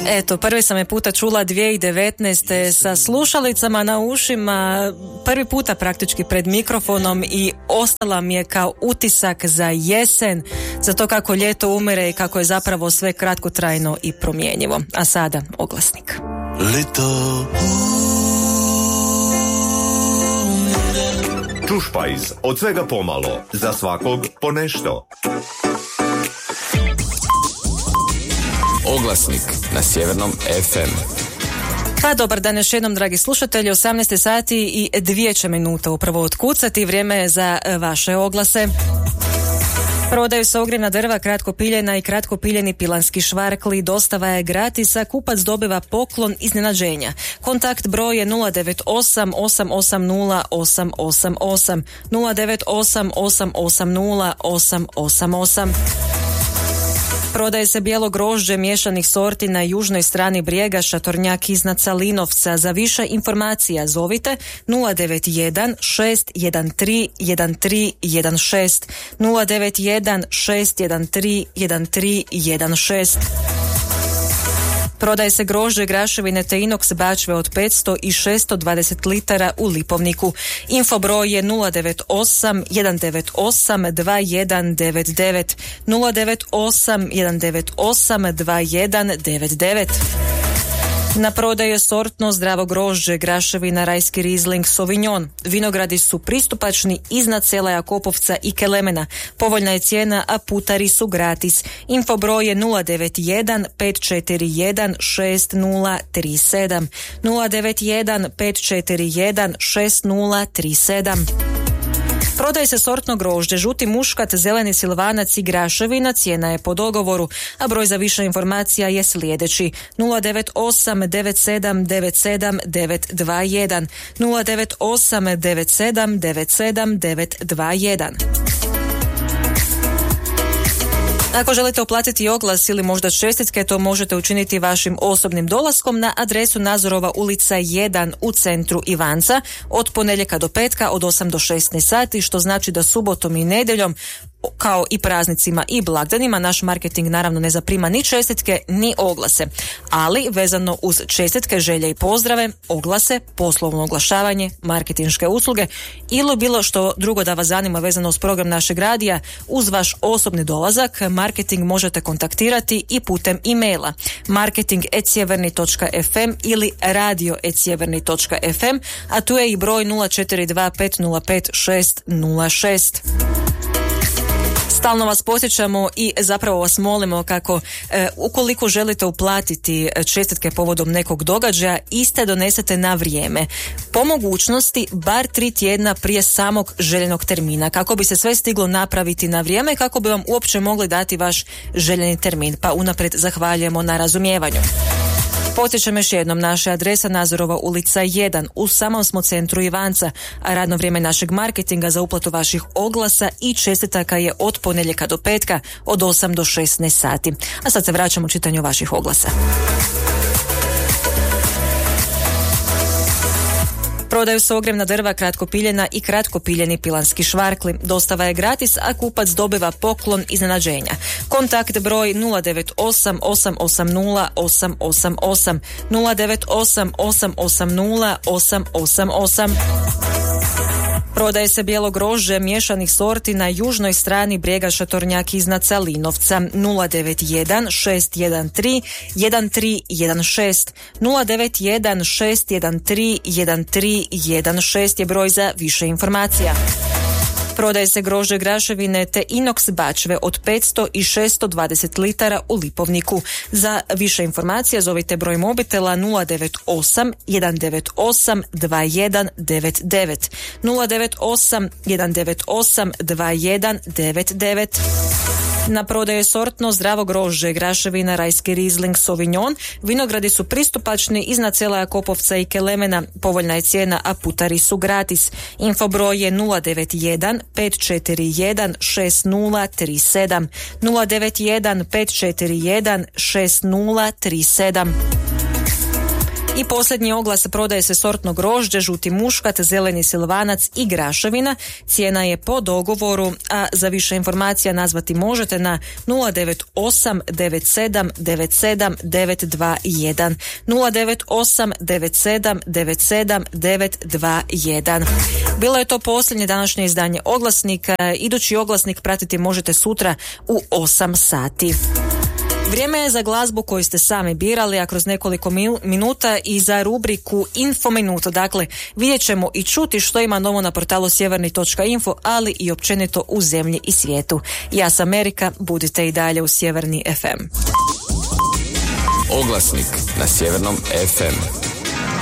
Eto, prvi sam je puta čula 2019. sa slušalicama na ušima, prvi puta praktički pred mikrofonom i ostala mi je kao utisak za jesen, za to kako ljeto umire i kako je zapravo sve kratkotrajno i promjenjivo. A sada oglasnik. Lito. Čušpajz, od svega pomalo, za svakog po nešto. Oglasnik na Sjevernom FM. Pa dobar dan još jednom, dragi slušatelji, 18 sati i 2 minuta upravo otkucati, vrijeme je za vaše oglase. Prodaju se ogrjevna drva, kratko piljena i kratko piljeni pilanski švarkli. Dostava je gratis, a kupac dobiva poklon iznenađenja. Kontakt broj je 098 880 888 098 880 888. Prodaje se bijelo grožđe miješanih sorti na južnoj strani Brijega, šatornjak iznad Salinovca. Za više informacija zovite 091 613 1316 091 613 1316. Prodaje se grožđe, graševine te inoks bačve od 500 i 620 litara u Lipovniku. Info broj je 098 198 2199 098 198 2199. Na prodaju je sortno zdravo grožđe, graševina, rajski rizling, Sauvignon. Vinogradi su pristupačni iznad sela Jakopovca i Kelemena. Povoljna je cijena, a putari su gratis. Info broj je 091 541 6037 091 541 6037. Prodaje se sortno grožđe, žuti muškat, zeleni silvanac i graševina, cijena je po dogovoru, a broj za više informacija je sljedeći 098 97 97 921 098 97 97 921. Ako želite uplatiti oglas ili možda čestitke, to možete učiniti vašim osobnim dolaskom na adresu Nazorova ulica 1 u centru Ivanca od ponedjeljka do petka od 8 do 16 sati, što znači da subotom i nedjeljom kao i praznicima i blagdanima naš marketing naravno ne zaprima ni čestitke ni oglase, ali vezano uz čestitke, želje i pozdrave, oglase, poslovno oglašavanje, marketinške usluge ili bilo što drugo da vas zanima vezano uz program našeg radija, uz vaš osobni dolazak marketing možete kontaktirati i putem e-maila marketing@sjeverni.fm ili radio@sjeverni.fm, a tu je i broj 042 505 606. Stalno vas podsjećamo i zapravo vas molimo kako ukoliko želite uplatiti čestitke povodom nekog događaja, iste donesete na vrijeme. Po mogućnosti bar 3 tjedna prije samog željenog termina, kako bi se sve stiglo napraviti na vrijeme, kako bi vam uopće mogli dati vaš željeni termin. Pa unaprijed zahvaljujemo na razumijevanju. Podsjećam još jednom, naša adresa Nazorova ulica 1, u samom smo centru Ivanca, a radno vrijeme našeg marketinga za uplatu vaših oglasa i čestitaka je od ponedjeljka do petka od 8 do 16 sati. A sad se vraćamo čitanju vaših oglasa. Prodaju se ogrjevna drva, kratko piljena i kratko piljeni pilanski švarkli. Dostava je gratis, a kupac dobiva poklon iznenađenja. Kontakt broj 098 880 888 098 880 888. Prodaje se bijelo grožđe miješanih sorti na južnoj strani Brijega, šatornjak iznad Salinovca. 091 613 1316 091 613 1316 je broj za više informacija. Prodaje se grožđe, graševine te inoks bačve od 500 i 620 litara u Lipovniku. Za više informacija zovite broj mobitela 098 198 2199 098 198 2199. Na prodaju je sortno zdravo grožđe, graševina, rajski rizling, Sauvignon. Vinogradi su pristupačni iznad sela Jakopovca i Kelemena. Povoljna je cijena, a putari su gratis. Info broj je 091 541 6037 091 541 6037. I posljednji oglas: prodaje se sortno grožđe, žuti muškat, zeleni silvanac i graševina. Cijena je po dogovoru, a za više informacija nazvati možete na 098 97 97 921 098 97 97 921. Bilo je to posljednje današnje izdanje Oglasnika. Idući oglasnik pratiti možete sutra u 8 sati. Vrijeme je za glazbu koju ste sami birali, a kroz nekoliko minuta i za rubriku Info Minuto. Dakle, vidjet ćemo i čuti što ima novo na portalu sjeverni.info, ali i općenito u zemlji i svijetu. Ja sam Erika, budite i dalje u Sjeverni FM. Oglasnik na Sjevernom FM.